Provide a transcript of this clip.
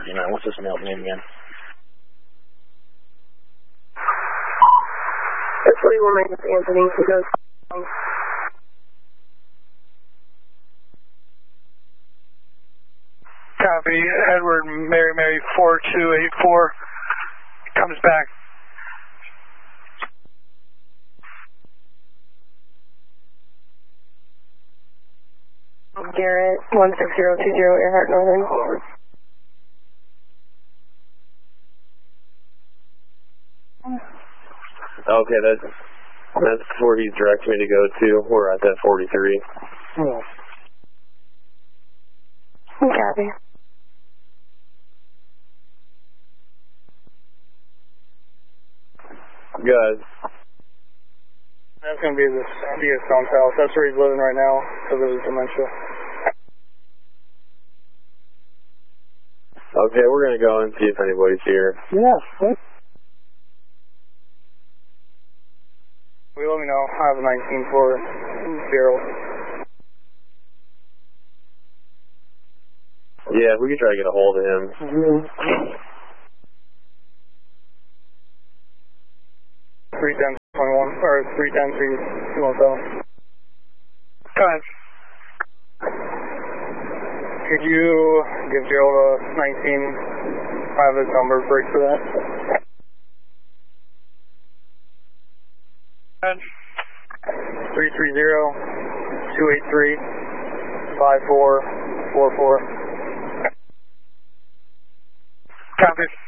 39. What's this male's name again? That's 41 minus Anthony. He goes. Copy. Edward Mary 4284 comes back. Garrett 16020 Earhart Northern. Okay, that's where he's directing me to go to. We're at that 43. Copy. Good. That's going to be this Stone's house. That's where he's living right now because of his dementia. Okay, we're going to go and see if anybody's here. Yeah. Will let me know. I have a 19 for Gerald. Yeah, we can try to get a hold of him. 310-21, or 310-317. Go ahead. Could you give Gerald a 19? I have his number break for that. Go ahead. 330-283-5444. Copy.